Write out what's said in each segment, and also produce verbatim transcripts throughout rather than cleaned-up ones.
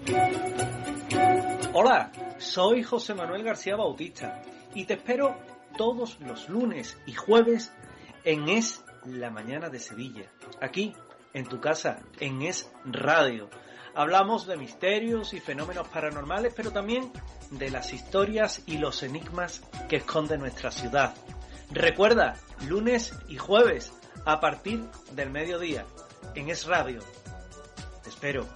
Hola, soy José Manuel García Bautista y te espero todos los lunes y jueves en Es la Mañana de Sevilla, aquí en tu casa, en Es Radio. Hablamos de misterios y fenómenos paranormales, pero también de las historias y los enigmas que esconde nuestra ciudad. Recuerda, lunes y jueves a partir del mediodía en Es Radio. Te espero.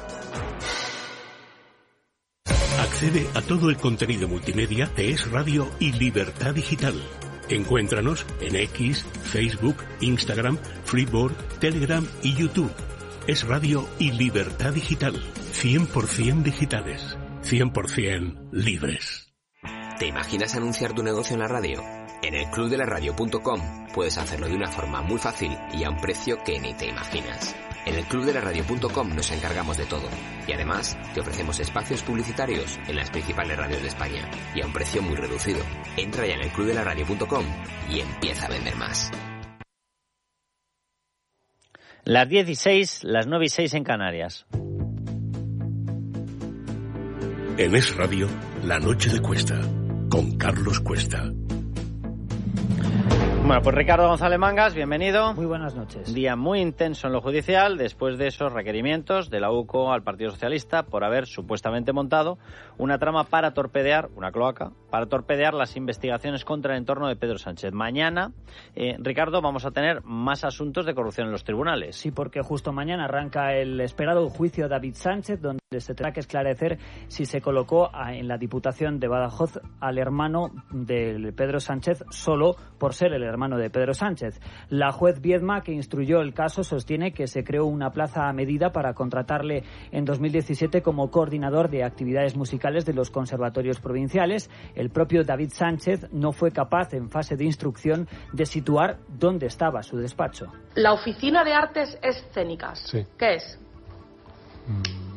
Accede a todo el contenido multimedia de Es Radio y Libertad Digital. Encuéntranos en X, Facebook, Instagram, Freeboard, Telegram y YouTube. Es Radio y Libertad Digital. cien por ciento digitales. cien por ciento libres. ¿Te imaginas anunciar tu negocio en la radio? En el club de la radio punto com puedes hacerlo de una forma muy fácil y a un precio que ni te imaginas. En el club de la radio punto com nos encargamos de todo. Y además, te ofrecemos espacios publicitarios en las principales radios de España. Y a un precio muy reducido. Entra ya en el club de la radio punto com y empieza a vender más. Las diez y seis, las nueve y seis en Canarias. En Es Radio, La Noche de Cuesta, con Carlos Cuesta. Bueno, pues Ricardo González Mangas, bienvenido. Muy buenas noches. Día muy intenso en lo judicial después de esos requerimientos de la U C O al Partido Socialista por haber supuestamente montado una trama para torpedear, una cloaca, para torpedear las investigaciones contra el entorno de Pedro Sánchez. Mañana, eh, Ricardo, vamos a tener más asuntos de corrupción en los tribunales. Sí, porque justo mañana arranca el esperado juicio de David Sánchez, donde se tendrá que esclarecer si se colocó a, en la Diputación de Badajoz al hermano de Pedro Sánchez solo por ser el hermano de Pedro Sánchez. La juez Viedma, que instruyó el caso, sostiene que se creó una plaza a medida para contratarle en dos mil diecisiete como coordinador de actividades musicales de los conservatorios provinciales. El propio David Sánchez no fue capaz, en fase de instrucción, de situar dónde estaba su despacho. La Oficina de Artes Escénicas. Sí. ¿Qué es? Mm.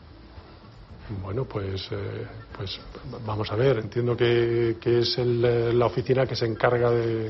Bueno, pues, eh, pues vamos a ver. Entiendo que, que es el, la oficina que se encarga de,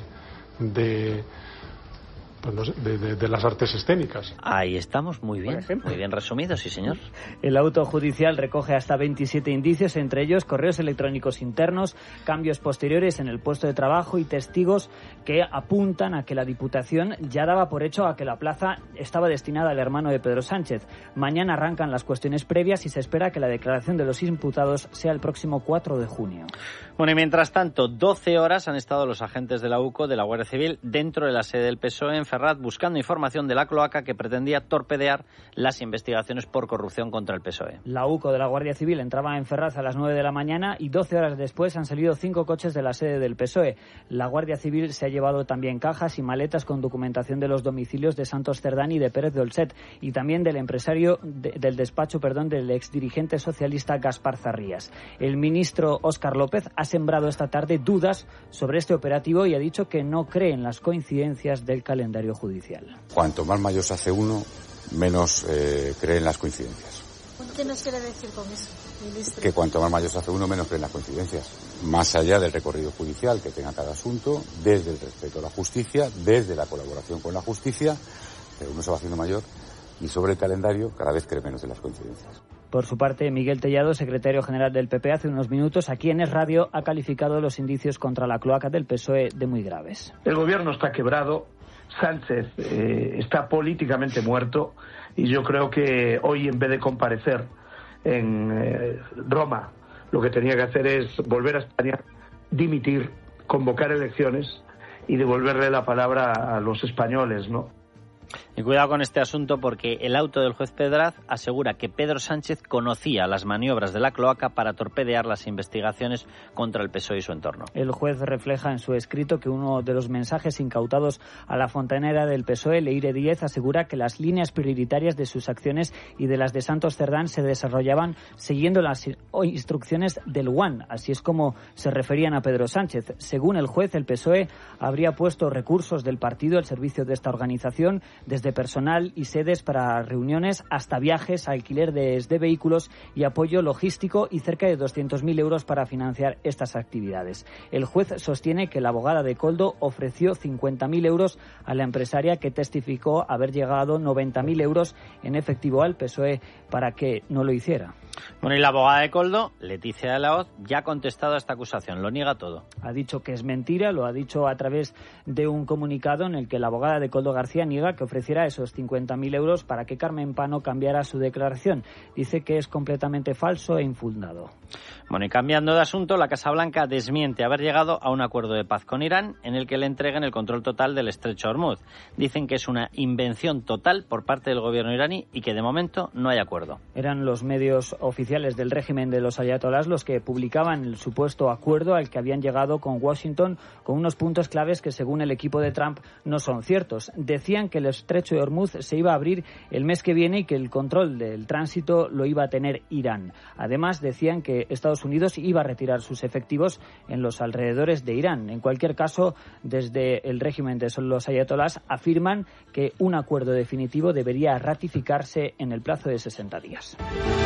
de, pues no sé, de, de, de las artes escénicas. Ahí estamos, muy bien, muy bien resumido, sí señor. El auto judicial recoge hasta veintisiete indicios, entre ellos correos electrónicos internos, cambios posteriores en el puesto de trabajo y testigos que apuntan a que la Diputación ya daba por hecho a que la plaza estaba destinada al hermano de Pedro Sánchez. Mañana arrancan las cuestiones previas y se espera que la declaración de los imputados sea el próximo cuatro de junio. Bueno, y mientras tanto, doce horas han estado los agentes de la U C O, de la Guardia Civil, dentro de la sede del P S O E en Ferraz, buscando información de la cloaca que pretendía torpedear las investigaciones por corrupción contra el P S O E. La U C O de la Guardia Civil entraba en Ferraz a las nueve de la mañana y doce horas después han salido cinco coches de la sede del P S O E. La Guardia Civil se ha llevado también cajas y maletas con documentación de los domicilios de Santos Cerdán y de Pérez de Olset, y también del empresario de, del despacho, perdón, del exdirigente socialista Gaspar Zarrías. El ministro Óscar López ha sembrado esta tarde dudas sobre este operativo y ha dicho que no cree en las coincidencias del calendario judicial. Cuanto más mayor se hace uno, menos eh, cree en las coincidencias. ¿Qué nos quiere decir con eso, ministro? Que cuanto más mayor se hace uno, menos cree en las coincidencias. Más allá del recorrido judicial que tenga cada asunto, desde el respeto a la justicia, desde la colaboración con la justicia, pero uno se va haciendo mayor y sobre el calendario cada vez cree menos en las coincidencias. Por su parte, Miguel Tellado, secretario general del P P, hace unos minutos aquí en Es Radio ha calificado los indicios contra la cloaca del P S O E de muy graves. El gobierno está quebrado, Sánchez eh, está políticamente muerto y yo creo que hoy, en vez de comparecer en eh, Roma, lo que tenía que hacer es volver a España, dimitir, convocar elecciones y devolverle la palabra a los españoles, ¿no? Y cuidado con este asunto, porque el auto del juez Pedraz asegura que Pedro Sánchez conocía las maniobras de la cloaca para torpedear las investigaciones contra el P S O E y su entorno. El juez refleja en su escrito que uno de los mensajes incautados a la fontanera del P S O E, Leire Díez, asegura que las líneas prioritarias de sus acciones y de las de Santos Cerdán se desarrollaban siguiendo las instrucciones del U A N. Así es como se referían a Pedro Sánchez. Según el juez, el P S O E habría puesto recursos del partido al servicio de esta organización, desde personal y sedes para reuniones hasta viajes, alquiler de, de vehículos y apoyo logístico, y cerca de doscientos mil euros para financiar estas actividades. El juez sostiene que la abogada de Koldo ofreció cincuenta mil euros a la empresaria, que testificó haber llegado noventa mil euros en efectivo al P S O E para que no lo hiciera. Bueno, y la abogada de Koldo, Leticia de la Hoz, ya ha contestado a esta acusación, lo niega todo. Ha dicho que es mentira, lo ha dicho a través de un comunicado en el que la abogada de Koldo García niega que ofreciera esos cincuenta mil euros para que Carmen Pano cambiara su declaración. Dice que es completamente falso e infundado. Bueno, y cambiando de asunto, la Casa Blanca desmiente haber llegado a un acuerdo de paz con Irán en el que le entreguen el control total del estrecho de Hormuz. Dicen que es una invención total por parte del gobierno iraní y que de momento no hay acuerdo. Eran los medios oficiales del régimen de los ayatolás los que publicaban el supuesto acuerdo al que habían llegado con Washington, con unos puntos claves que según el equipo de Trump no son ciertos. Decían que el estrecho de Hormuz se iba a abrir el mes que viene y que el control del tránsito lo iba a tener Irán. Además decían que Estados Unidos iba a retirar sus efectivos en los alrededores de Irán. En cualquier caso, desde el régimen de los ayatolás afirman que un acuerdo definitivo debería ratificarse en el plazo de sesenta días.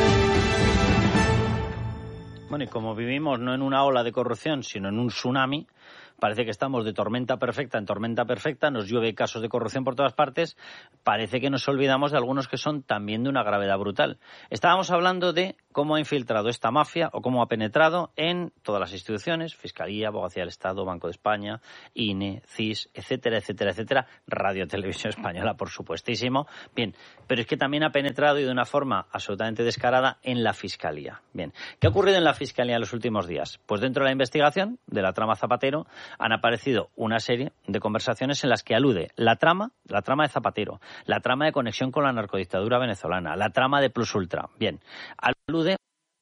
Bueno, y como vivimos no en una ola de corrupción, sino en un tsunami, parece que estamos de tormenta perfecta en tormenta perfecta, nos llueve casos de corrupción por todas partes, parece que nos olvidamos de algunos que son también de una gravedad brutal. Estábamos hablando de cómo ha infiltrado esta mafia o cómo ha penetrado en todas las instituciones, Fiscalía, Abogacía del Estado, Banco de España, I N E, C I S, etcétera, etcétera, etcétera, Radio Televisión Española, por supuestísimo. Bien, pero es que también ha penetrado y de una forma absolutamente descarada en la Fiscalía. Bien, ¿qué ha ocurrido en la Fiscalía en los últimos días? Pues dentro de la investigación de la trama Zapatero han aparecido una serie de conversaciones en las que alude la trama, la trama de Zapatero, la trama de conexión con la narcodictadura venezolana, la trama de Plus Ultra. Bien, alude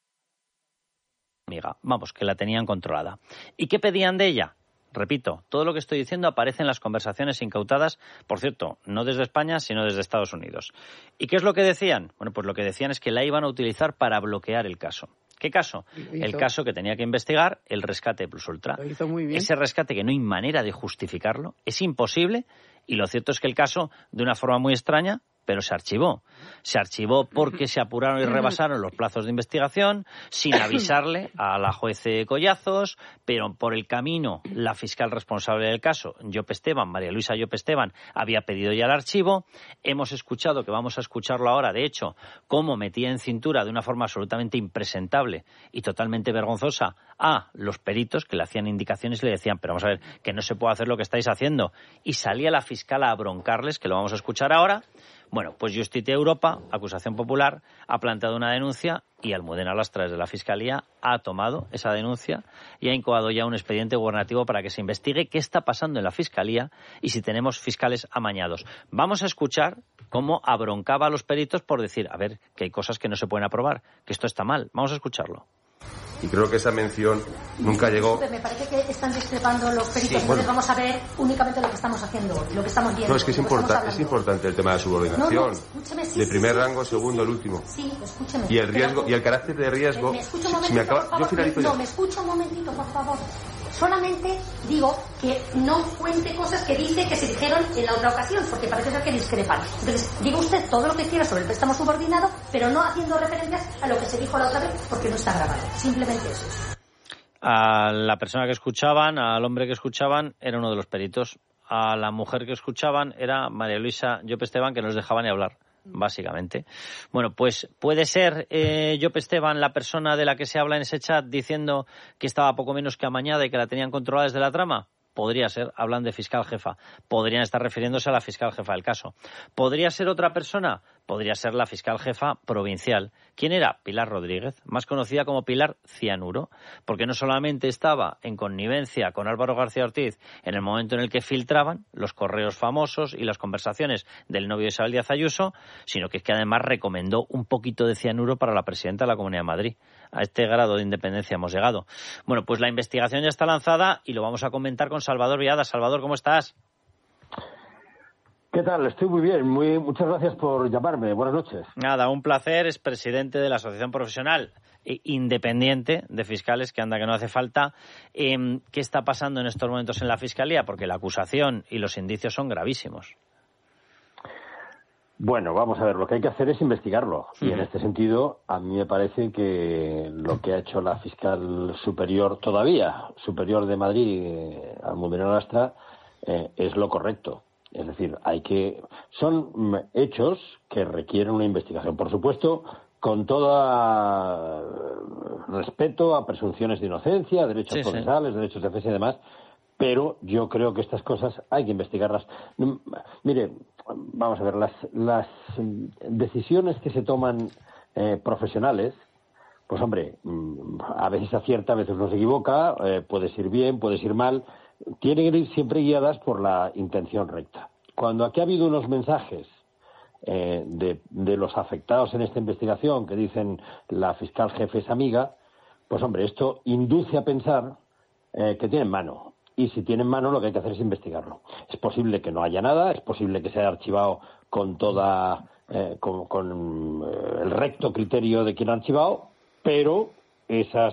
amiga, vamos, que la tenían controlada. ¿Y qué pedían de ella? Repito, todo lo que estoy diciendo aparece en las conversaciones incautadas, por cierto, no desde España, sino desde Estados Unidos. ¿Y qué es lo que decían? Bueno, pues lo que decían es que la iban a utilizar para bloquear el caso. ¿Qué caso? El caso que tenía que investigar, el rescate de Plus Ultra. Lo hizo muy bien. Ese rescate que no hay manera de justificarlo, es imposible, y lo cierto es que el caso, de una forma muy extraña, pero se archivó. Se archivó porque se apuraron y rebasaron los plazos de investigación, sin avisarle a la juez Collazos, pero por el camino la fiscal responsable del caso, Llop Esteban, María Luisa Llop Esteban, había pedido ya el archivo. Hemos escuchado, que vamos a escucharlo ahora, de hecho, cómo metía en cintura de una forma absolutamente impresentable y totalmente vergonzosa a los peritos que le hacían indicaciones y le decían, pero vamos a ver, que no se puede hacer lo que estáis haciendo. Y salía la fiscal a broncarles, que lo vamos a escuchar ahora. Bueno, pues Justitia Europa, acusación popular, ha planteado una denuncia y Almudena Lastra, desde la Fiscalía, ha tomado esa denuncia y ha incoado ya un expediente gubernativo para que se investigue qué está pasando en la Fiscalía y si tenemos fiscales amañados. Vamos a escuchar cómo abroncaba a los peritos por decir, a ver, que hay cosas que no se pueden aprobar, que esto está mal. Vamos a escucharlo. Y creo que esa mención nunca llegó. Me parece que están discrepando los peritos. Sí, Entonces bueno. vamos a ver únicamente lo que estamos haciendo, lo que estamos viendo. No, es que es, importa, es importante el tema de la subordinación. No, no, escúcheme, sí, de sí, primer sí, rango, sí, segundo, sí, el último. Sí, escúcheme. Y el riesgo Pero, y el carácter de riesgo. ¿Me escucha un si momentito, me acaba, por favor? yo finalizo No, ya. me escucha un momentito, por favor. Solamente digo que no cuente cosas que dice que se dijeron en la otra ocasión, porque parece ser que discrepan. Entonces, diga usted todo lo que quiera sobre el préstamo subordinado, pero no haciendo referencias a lo que se dijo la otra vez, porque no está grabado. Simplemente eso. A la persona que escuchaban, al hombre que escuchaban, era uno de los peritos. A la mujer que escuchaban era María Luisa Llop Esteban, que no les dejaba ni hablar, básicamente. Bueno, pues puede ser eh, Llop Esteban la persona de la que se habla en ese chat diciendo que estaba poco menos que amañada y que la tenían controlada desde la trama. Podría ser, hablan de fiscal jefa. Podrían estar refiriéndose a la fiscal jefa del caso. ¿Podría ser otra persona? Podría ser la fiscal jefa provincial. ¿Quién era? Pilar Rodríguez, más conocida como Pilar Cianuro, porque no solamente estaba en connivencia con Álvaro García Ortiz en el momento en el que filtraban los correos famosos y las conversaciones del novio de Isabel Díaz Ayuso, sino que es que además recomendó un poquito de cianuro para la presidenta de la Comunidad de Madrid. A este grado de independencia hemos llegado. Bueno, pues la investigación ya está lanzada y lo vamos a comentar con Salvador Viada. Salvador, ¿cómo estás? ¿Qué tal? Estoy muy bien. Muy, muchas gracias por llamarme. Buenas noches. Nada, un placer. Es presidente de la Asociación Profesional e Independiente de Fiscales, que anda que no hace falta. Eh, ¿Qué está pasando en estos momentos en la Fiscalía? Porque la acusación y los indicios son gravísimos. Bueno, vamos a ver, lo que hay que hacer es investigarlo. Sí. Y en este sentido, a mí me parece que lo que ha hecho la fiscal superior, todavía superior de Madrid, eh, Almudena Lastra, eh, es lo correcto. Es decir, hay que son hechos que requieren una investigación. Por supuesto, con todo respeto a presunciones de inocencia, derechos sí, procesales, sí. derechos de defensa y demás, pero yo creo que estas cosas hay que investigarlas. Mire, vamos a ver, las, las decisiones que se toman eh, profesionales, pues hombre, a veces acierta, a veces no se equivoca, eh, puedes ir bien, puedes ir mal, tienen que ir siempre guiadas por la intención recta. Cuando aquí ha habido unos mensajes eh, de, de los afectados en esta investigación que dicen la fiscal jefe es amiga, pues hombre, esto induce a pensar eh, que tienen mano. Y si tienen mano, lo que hay que hacer es investigarlo. Es posible que no haya nada, es posible que se haya archivado con toda, eh, con, con eh, el recto criterio de quien ha archivado, pero esas,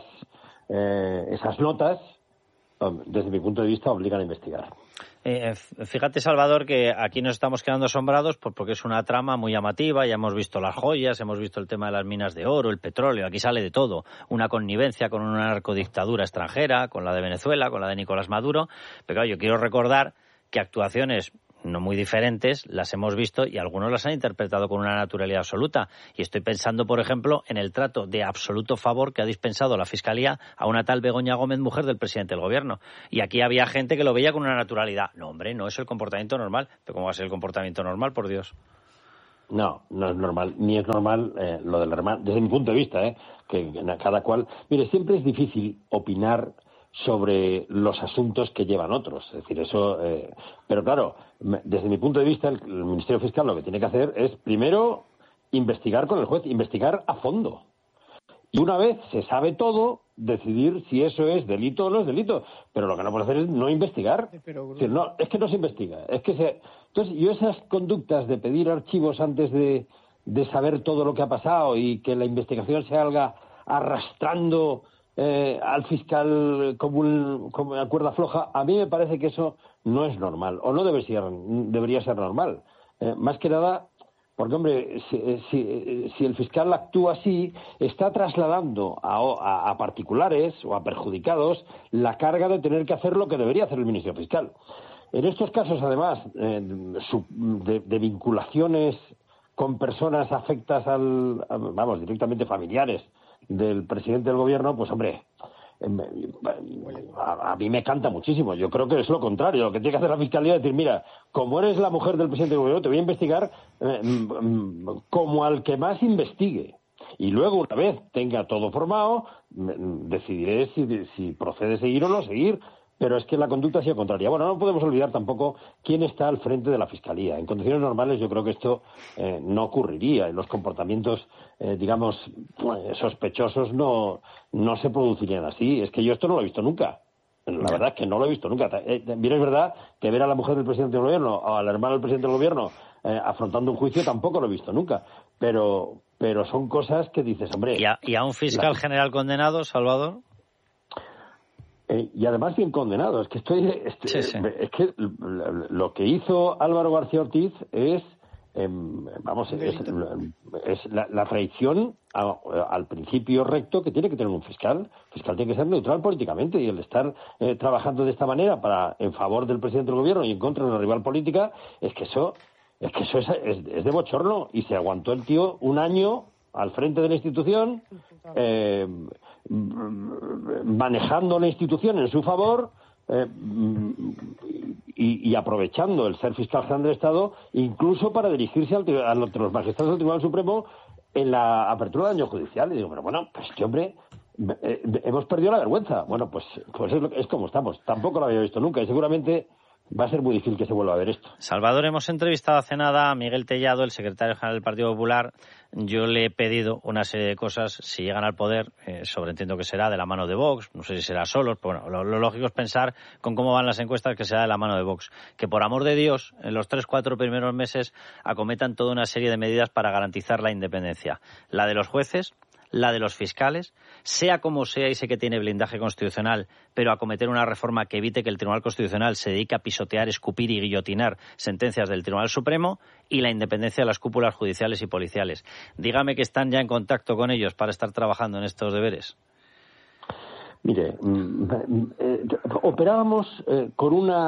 eh, esas notas, desde mi punto de vista, obligan a investigar. Eh, fíjate, Salvador, que aquí nos estamos quedando asombrados porque es una trama muy llamativa. Ya hemos visto las joyas, hemos visto el tema de las minas de oro, el petróleo. Aquí sale de todo. Una connivencia con una narcodictadura extranjera, con la de Venezuela, con la de Nicolás Maduro. Pero claro, yo quiero recordar que actuaciones no muy diferentes las hemos visto y algunos las han interpretado con una naturalidad absoluta. Y estoy pensando, por ejemplo, en el trato de absoluto favor que ha dispensado la Fiscalía a una tal Begoña Gómez, mujer del presidente del Gobierno. Y aquí había gente que lo veía con una naturalidad. No, hombre, no es el comportamiento normal. ¿Pero cómo va a ser el comportamiento normal, por Dios? No, no es normal. Ni es normal eh, lo del hermano, desde mi punto de vista, eh, que cada cual... Mire, siempre es difícil opinar sobre los asuntos que llevan otros. Es decir, eso... Eh, pero claro, desde mi punto de vista, el, el Ministerio Fiscal lo que tiene que hacer es, primero, investigar con el juez, investigar a fondo. Y una vez se sabe todo, decidir si eso es delito o no es delito. Pero lo que no puede hacer es no investigar. Pero, es decir, no, es que no se investiga. Es que se... Entonces, yo esas conductas de pedir archivos antes de, de saber todo lo que ha pasado y que la investigación se haga arrastrando... Eh, al fiscal como, un, como una cuerda floja, a mí me parece que eso no es normal, o no debe ser, debería ser normal. Eh, más que nada, porque, hombre, si, si, si el fiscal actúa así, está trasladando a, a, a particulares o a perjudicados la carga de tener que hacer lo que debería hacer el Ministerio Fiscal. En estos casos, además, eh, de, de vinculaciones con personas afectas al, a, vamos, directamente familiares del presidente del Gobierno, pues hombre, a, a mí me canta muchísimo. Yo creo que es lo contrario. Lo que tiene que hacer la Fiscalía es decir, mira, como eres la mujer del presidente del Gobierno, te voy a investigar eh, como al que más investigue. Y luego, una vez tenga todo formado, decidiré si, si procede seguir o no seguir. Pero es que la conducta ha sido contraria. Bueno, no podemos olvidar tampoco quién está al frente de la Fiscalía. En condiciones normales yo creo que esto eh, no ocurriría. Y los comportamientos, eh, digamos, sospechosos no, no se producirían así. Es que yo esto no lo he visto nunca. La verdad es que no lo he visto nunca. Eh, bien es verdad que ver a la mujer del presidente del Gobierno o al hermano del presidente del Gobierno eh, afrontando un juicio tampoco lo he visto nunca. Pero, pero son cosas que dices, hombre... ¿Y a, y a un fiscal la... general condenado, Salvador? Eh, y además bien condenado. Es que estoy, estoy sí, sí. es que lo que hizo Álvaro García Ortiz es, eh, vamos, es, es la, la traición a, al principio recto que tiene que tener un fiscal. El fiscal tiene que ser neutral políticamente y el estar eh, trabajando de esta manera para en favor del presidente del Gobierno y en contra de una rival política, es que eso, es que eso es, es, es de bochorno. Y se aguantó el tío un año al frente de la institución, eh, manejando la institución en su favor eh, y, y aprovechando el ser fiscal general del Estado incluso para dirigirse al, a los magistrados del Tribunal Supremo en la apertura del año judicial. Y digo, pero bueno, pues este hombre, eh, hemos perdido la vergüenza. Bueno, pues, pues es, lo, es como estamos. Tampoco lo había visto nunca y seguramente va a ser muy difícil que se vuelva a ver esto. Salvador, hemos entrevistado hace nada a Miguel Tellado, el secretario general del Partido Popular. Yo le he pedido una serie de cosas, si llegan al poder, eh, sobreentiendo que será de la mano de Vox, no sé si será solos, pero bueno, lo, lo lógico es pensar con cómo van las encuestas que será de la mano de Vox. Que por amor de Dios, en los tres, cuatro primeros meses acometan toda una serie de medidas para garantizar la independencia. La de los jueces, la de los fiscales, sea como sea, y sé que tiene blindaje constitucional, pero acometer una reforma que evite que el Tribunal Constitucional se dedique a pisotear, escupir y guillotinar sentencias del Tribunal Supremo, y la independencia de las cúpulas judiciales y policiales. Dígame que están ya en contacto con ellos para estar trabajando en estos deberes. Mire, eh, operábamos eh, con una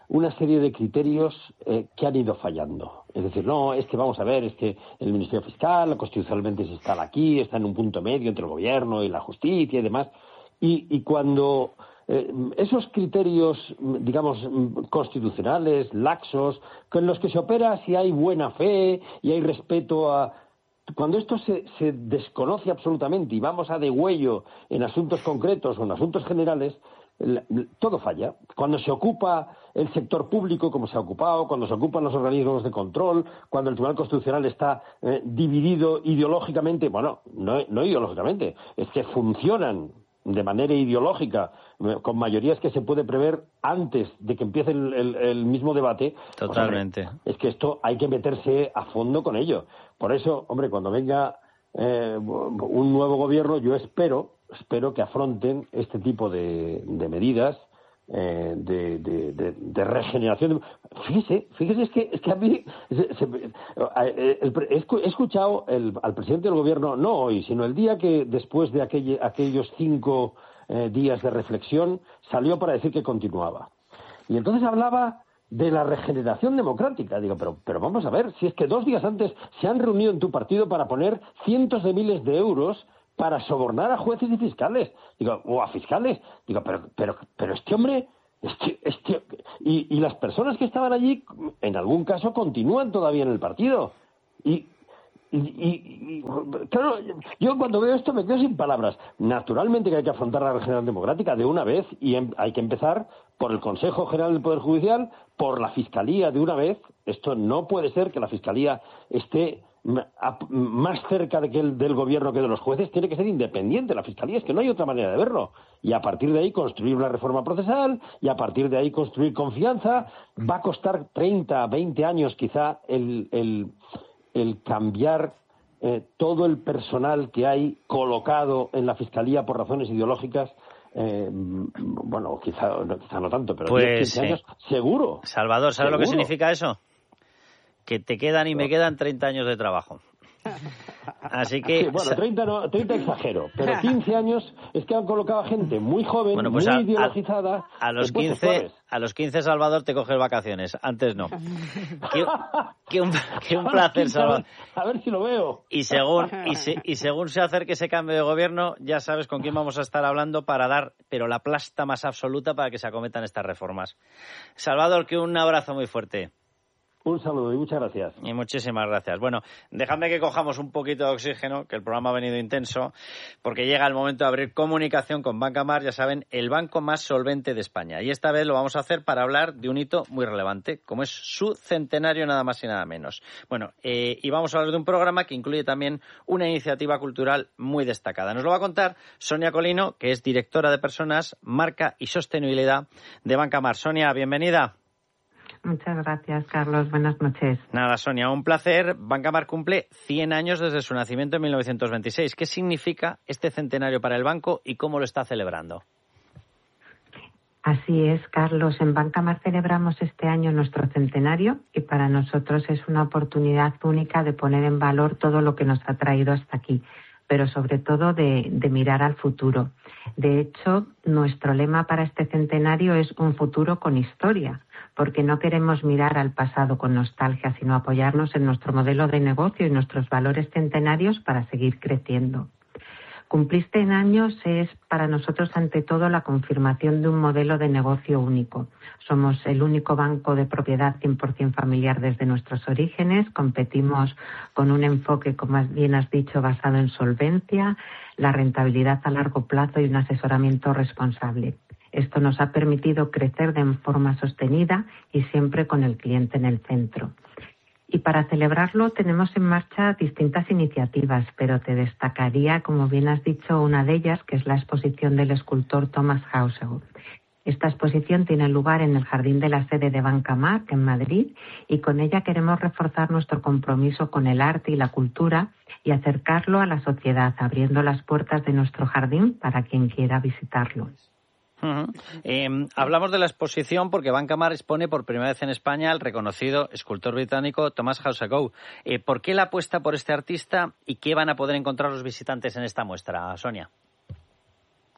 una serie de criterios eh, que han ido fallando. Es decir, no, es que vamos a ver, es que el Ministerio Fiscal constitucionalmente se instala aquí, está en un punto medio entre el gobierno y la justicia y demás. Y, y cuando eh, esos criterios, digamos, constitucionales, laxos, con los que se opera si hay buena fe y hay respeto a... Cuando esto se, se desconoce absolutamente y vamos a degüello en asuntos concretos o en asuntos generales, todo falla. Cuando se ocupa el sector público, como se ha ocupado, cuando se ocupan los organismos de control, cuando el Tribunal Constitucional está eh, dividido ideológicamente, bueno, no, no ideológicamente, es que funcionan de manera ideológica, con mayorías que se puede prever antes de que empiece el, el, el mismo debate. Totalmente. Pues, hombre, es que esto hay que meterse a fondo con ello. Por eso, hombre, cuando venga eh, un nuevo gobierno, yo espero, espero que afronten este tipo de, de medidas eh, de, de, de, de regeneración. Fíjese, fíjese, es que, es que a mí se, se, el, el, he escuchado el, al presidente del gobierno, no hoy, sino el día que después de aquel, aquellos cinco eh, días de reflexión, salió para decir que continuaba. Y entonces hablaba de la regeneración democrática. Digo, pero, pero vamos a ver, si es que dos días antes se han reunido en tu partido para poner cientos de miles de euros para sobornar a jueces y fiscales. Digo, o a fiscales. Digo, pero, pero, pero este hombre, este, este, y, y las personas que estaban allí, en algún caso, continúan todavía en el partido. Y, y, y, y claro, yo cuando veo esto me quedo sin palabras. Naturalmente que hay que afrontar la regeneración democrática de una vez y em, hay que empezar por el Consejo General del Poder Judicial, por la Fiscalía de una vez. Esto no puede ser que la Fiscalía esté más cerca de que el, del gobierno que de los jueces. Tiene que ser independiente la Fiscalía, es que no hay otra manera de verlo. Y a partir de ahí construir una reforma procesal y a partir de ahí construir confianza. Va a costar treinta, veinte años quizá el, el, el cambiar eh, todo el personal que hay colocado en la Fiscalía por razones ideológicas. Eh, bueno, quizá, quizá no tanto, pero pues, diez, quince años, sí. seguro. Salvador, ¿sabes seguro. lo que significa eso? Que te quedan y me quedan treinta años de trabajo. Así que... Sí, bueno, treinta, no, treinta exagero, pero quince años es que han colocado a gente muy joven, bueno, pues muy a, ideologizada. A, a, los quince, a los quince, Salvador, te coges vacaciones. Antes no. que, que, un, que un placer, Salvador. A ver si lo veo. Y según, y, se, y según se acerque ese cambio de gobierno, ya sabes con quién vamos a estar hablando para dar, pero la plasta más absoluta para que se acometan estas reformas. Salvador, que un abrazo muy fuerte. Un saludo y muchas gracias. Y muchísimas gracias. Bueno, dejadme que cojamos un poquito de oxígeno, que el programa ha venido intenso, porque llega el momento de abrir comunicación con Bancamar, ya saben, el banco más solvente de España. Y esta vez lo vamos a hacer para hablar de un hito muy relevante, como es su centenario nada más y nada menos. Bueno, eh, y vamos a hablar de un programa que incluye también una iniciativa cultural muy destacada. Nos lo va a contar Sonia Colino, que es directora de Personas, Marca y Sostenibilidad de Bancamar. Sonia, bienvenida. Muchas gracias, Carlos. Buenas noches. Nada, Sonia, un placer. Bancamar cumple cien años desde su nacimiento en mil novecientos veintiséis. ¿Qué significa este centenario para el banco y cómo lo está celebrando? Así es, Carlos. En Bancamar celebramos este año nuestro centenario y para nosotros es una oportunidad única de poner en valor todo lo que nos ha traído hasta aquí, pero sobre todo de, de mirar al futuro. De hecho, nuestro lema para este centenario es un futuro con historia, porque no queremos mirar al pasado con nostalgia, sino apoyarnos en nuestro modelo de negocio y nuestros valores centenarios para seguir creciendo. Cumplir cien años es para nosotros ante todo la confirmación de un modelo de negocio único. Somos el único banco de propiedad cien por ciento familiar desde nuestros orígenes, competimos con un enfoque, como bien has dicho, basado en solvencia, la rentabilidad a largo plazo y un asesoramiento responsable. Esto nos ha permitido crecer de forma sostenida y siempre con el cliente en el centro. Y para celebrarlo tenemos en marcha distintas iniciativas, pero te destacaría, como bien has dicho, una de ellas, que es la exposición del escultor Thomas Hauser. Esta exposición tiene lugar en el jardín de la sede de Bancamar, en Madrid, y con ella queremos reforzar nuestro compromiso con el arte y la cultura y acercarlo a la sociedad, abriendo las puertas de nuestro jardín para quien quiera visitarlo. Uh-huh. Eh, hablamos de la exposición porque Bancamar expone por primera vez en España al reconocido escultor británico Thomas Hauser. Eh, ¿Por qué la apuesta por este artista y qué van a poder encontrar los visitantes en esta muestra, Sonia?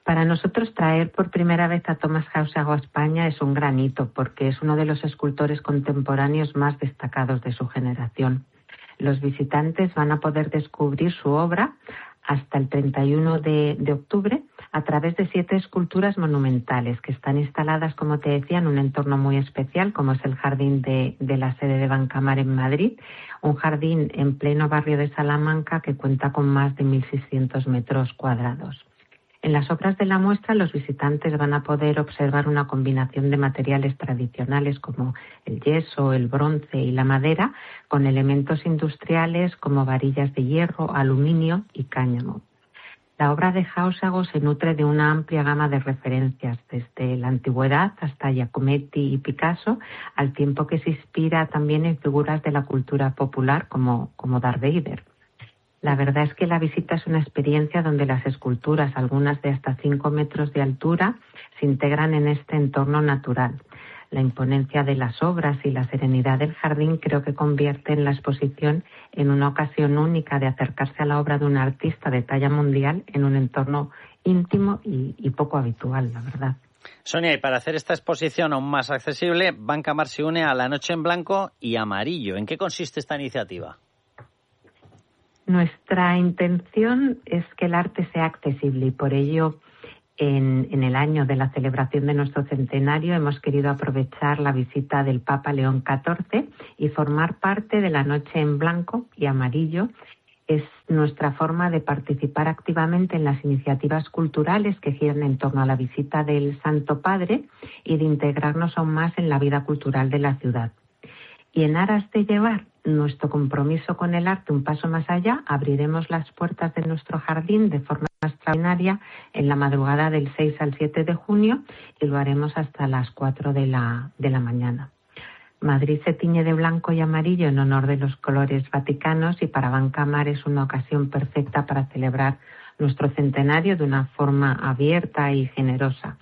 Para nosotros traer por primera vez a Thomas Hausago a España es un gran hito porque es uno de los escultores contemporáneos más destacados de su generación. Los visitantes van a poder descubrir su obra hasta el treinta y uno de, de octubre a través de siete esculturas monumentales que están instaladas, como te decía, en un entorno muy especial como es el jardín de, de la sede de Bancamar en Madrid, un jardín en pleno barrio de Salamanca que cuenta con más de mil seiscientos metros cuadrados. En las obras de la muestra los visitantes van a poder observar una combinación de materiales tradicionales como el yeso, el bronce y la madera con elementos industriales como varillas de hierro, aluminio y cáñamo. La obra de Hausago se nutre de una amplia gama de referencias, desde la antigüedad hasta Giacometti y Picasso, al tiempo que se inspira también en figuras de la cultura popular como, como Darth Vader. La verdad es que la visita es una experiencia donde las esculturas, algunas de hasta cinco metros de altura, se integran en este entorno natural. La imponencia de las obras y la serenidad del jardín creo que convierten la exposición en una ocasión única de acercarse a la obra de un artista de talla mundial en un entorno íntimo y, y poco habitual, la verdad. Sonia, y para hacer esta exposición aún más accesible, Bancamar se une a La Noche en Blanco y Amarillo. ¿En qué consiste esta iniciativa? Nuestra intención es que el arte sea accesible y por ello en, en el año de la celebración de nuestro centenario hemos querido aprovechar la visita del Papa León catorce y formar parte de La Noche en Blanco y Amarillo. Es nuestra forma de participar activamente en las iniciativas culturales que giran en torno a la visita del Santo Padre y de integrarnos aún más en la vida cultural de la ciudad. Y en aras de llevar nuestro compromiso con el arte un paso más allá, abriremos las puertas de nuestro jardín de forma extraordinaria en la madrugada del seis al siete de junio y lo haremos hasta las cuatro de la, de la mañana. Madrid se tiñe de blanco y amarillo en honor de los colores vaticanos y para Bancamar es una ocasión perfecta para celebrar nuestro centenario de una forma abierta y generosa.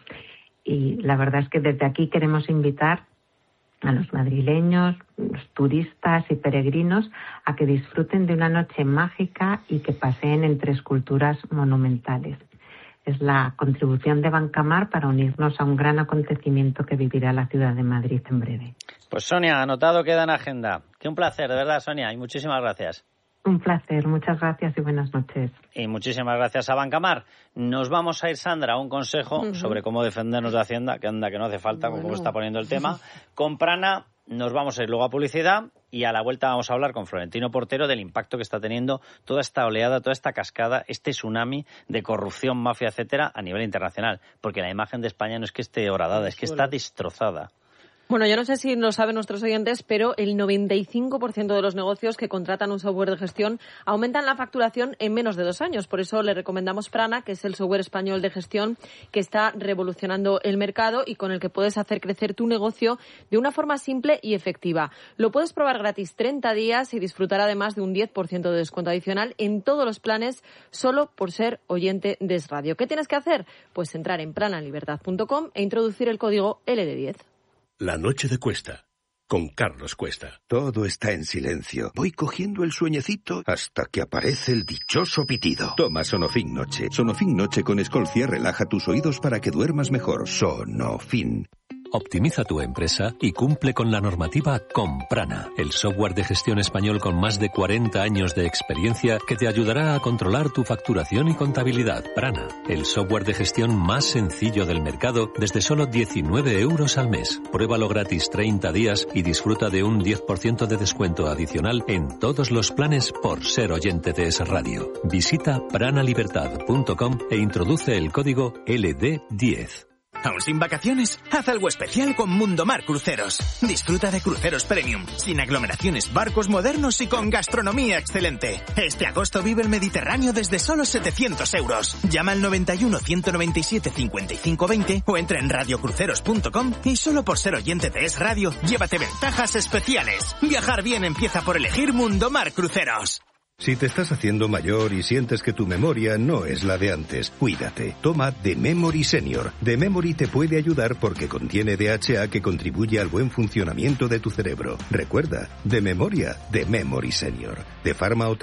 Y la verdad es que desde aquí queremos invitar a los madrileños, los turistas y peregrinos a que disfruten de una noche mágica y que paseen entre esculturas monumentales. Es la contribución de Bancamar para unirnos a un gran acontecimiento que vivirá la ciudad de Madrid en breve. Pues Sonia, anotado queda en agenda. Qué un placer, de verdad, Sonia, y muchísimas gracias. Un placer, muchas gracias y buenas noches. Y muchísimas gracias a Bancamar. Nos vamos a ir, Sandra, a un consejo uh-huh. sobre cómo defendernos de Hacienda, que anda que no hace falta, bueno. como está poniendo el tema. Con Prana nos vamos a ir luego a publicidad y a la vuelta vamos a hablar con Florentino Portero del impacto que está teniendo toda esta oleada, toda esta cascada, este tsunami de corrupción, mafia, etcétera, a nivel internacional. Porque la imagen de España no es que esté horadada, es que está destrozada. Bueno, yo no sé si lo saben nuestros oyentes, pero el noventa y cinco por ciento de los negocios que contratan un software de gestión aumentan la facturación en menos de dos años. Por eso le recomendamos Prana, que es el software español de gestión que está revolucionando el mercado y con el que puedes hacer crecer tu negocio de una forma simple y efectiva. Lo puedes probar gratis treinta días y disfrutar además de un diez por ciento de descuento adicional en todos los planes solo por ser oyente de Es Radio. ¿Qué tienes que hacer? Pues entrar en pranalibertad punto com e introducir el código L D diez. La noche de Cuesta, con Carlos Cuesta. Todo está en silencio. Voy cogiendo el sueñecito hasta que aparece el dichoso pitido. Toma Sonofin Noche. Sonofin Noche con Escolcia relaja tus oídos para que duermas mejor. Sonofin. Optimiza tu empresa y cumple con la normativa con Prana, el software de gestión español con más de cuarenta años de experiencia que te ayudará a controlar tu facturación y contabilidad. Prana, el software de gestión más sencillo del mercado desde solo diecinueve euros al mes. Pruébalo gratis treinta días y disfruta de un diez por ciento de descuento adicional en todos los planes por ser oyente de Es Radio. Visita pranalibertad punto com e introduce el código L D diez. ¿Aún sin vacaciones? Haz algo especial con Mundomar Cruceros. Disfruta de cruceros premium, sin aglomeraciones, barcos modernos y con gastronomía excelente. Este agosto vive el Mediterráneo desde solo setecientos euros. Llama al noventa y uno, ciento noventa y siete, cincuenta y cinco veinte o entra en radiocruceros punto com y solo por ser oyente de Es Radio, llévate ventajas especiales. Viajar bien empieza por elegir Mundomar Cruceros. Si te estás haciendo mayor y sientes que tu memoria no es la de antes, cuídate. Toma The Memory Senior. The Memory te puede ayudar porque contiene D H A que contribuye al buen funcionamiento de tu cerebro. Recuerda, de memoria, The Memory Senior. De Pharma O T C.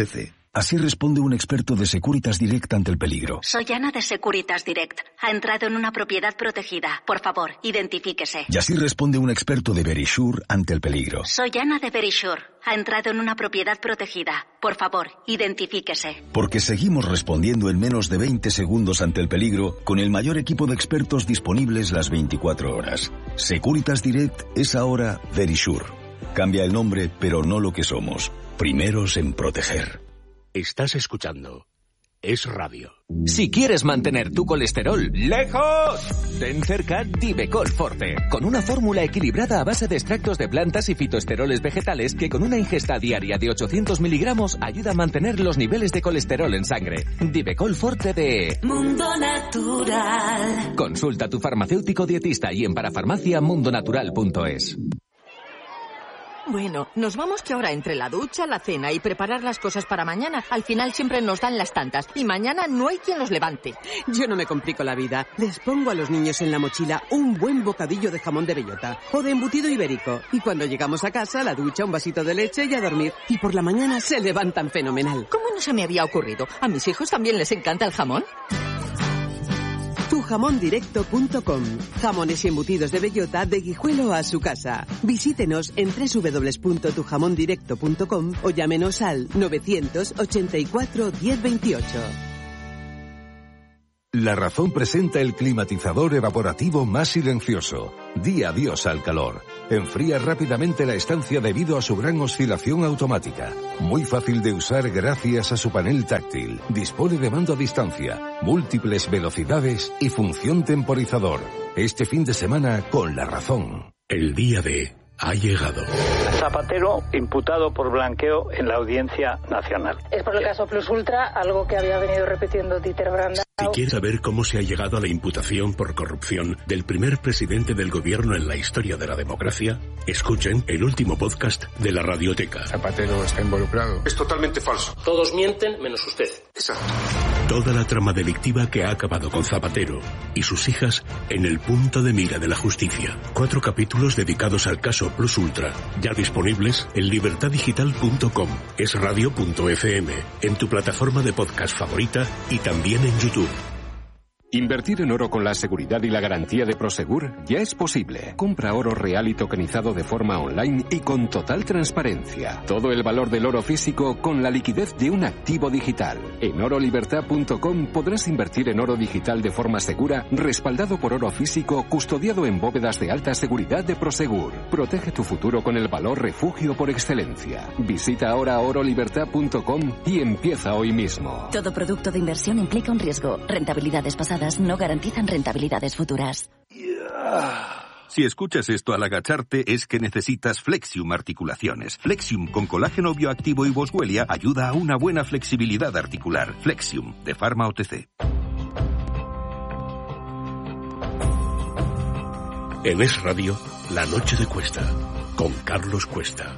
Así responde un experto de Securitas Direct ante el peligro. Soy Ana de Securitas Direct. Ha entrado en una propiedad protegida. Por favor, identifíquese. Y así responde un experto de Verisure ante el peligro. Soy Ana de Verisure. Ha entrado en una propiedad protegida. Por favor, identifíquese. Porque seguimos respondiendo en menos de veinte segundos ante el peligro con el mayor equipo de expertos disponibles las veinticuatro horas. Securitas Direct es ahora Verisure. Cambia el nombre, pero no lo que somos. Primeros en proteger. Estás escuchando Es Radio. Si quieres mantener tu colesterol lejos, ten cerca Divecol Forte, con una fórmula equilibrada a base de extractos de plantas y fitoesteroles vegetales que con una ingesta diaria de ochocientos miligramos ayuda a mantener los niveles de colesterol en sangre. Divecol Forte de Mundo Natural. Consulta a tu farmacéutico dietista y en parafarmacia mundonatural punto es. Bueno, nos vamos que ahora entre la ducha, la cena y preparar las cosas para mañana, al final siempre nos dan las tantas y mañana no hay quien los levante. Yo no me complico la vida. Les pongo a los niños en la mochila un buen bocadillo de jamón de bellota o de embutido ibérico. Y cuando llegamos a casa, la ducha, un vasito de leche y a dormir. Y por la mañana se levantan fenomenal. ¿Cómo no se me había ocurrido? ¿A mis hijos también les encanta el jamón? tu jamón directo punto com. Jamones y embutidos de bellota de Guijuelo a su casa. Visítenos en doble u doble u doble u punto tu jamón directo punto com o llámenos al novecientos ochenta y cuatro diez veintiocho. La Razón presenta el climatizador evaporativo más silencioso. Di adiós al calor. Enfría rápidamente la estancia debido a su gran oscilación automática. Muy fácil de usar gracias a su panel táctil. Dispone de mando a distancia, múltiples velocidades y función temporizador. Este fin de semana con La Razón. El día de ha llegado. Zapatero imputado por blanqueo en la Audiencia Nacional. Es por el caso Plus Ultra, algo que había venido repitiendo Dieter Brandau. Si quieres saber cómo se ha llegado a la imputación por corrupción del primer presidente del gobierno en la historia de la democracia, escuchen el último podcast de la Radioteca. Zapatero está involucrado. Es totalmente falso. Todos mienten menos usted. Exacto. Toda la trama delictiva que ha acabado con Zapatero y sus hijas en el punto de mira de la justicia. Cuatro capítulos dedicados al caso Plus Ultra, ya disponibles en libertad digital punto com, es radio punto efe eme, en tu plataforma de podcast favorita y también en YouTube. Invertir en oro con la seguridad y la garantía de Prosegur ya es posible. Compra oro real y tokenizado de forma online y con total transparencia. Todo el valor del oro físico con la liquidez de un activo digital. En oro libertad punto com podrás invertir en oro digital de forma segura, respaldado por oro físico, custodiado en bóvedas de alta seguridad de Prosegur. Protege tu futuro con el valor refugio por excelencia. Visita ahora oro libertad punto com y empieza hoy mismo. Todo producto de inversión implica un riesgo. Rentabilidades pasadas no garantizan rentabilidades futuras. Si escuchas esto al agacharte es que necesitas Flexium Articulaciones. Flexium con colágeno bioactivo y boswellia ayuda a una buena flexibilidad articular. Flexium, de Pharma O T C. En Es Radio, La Noche de Cuesta, con Carlos Cuesta.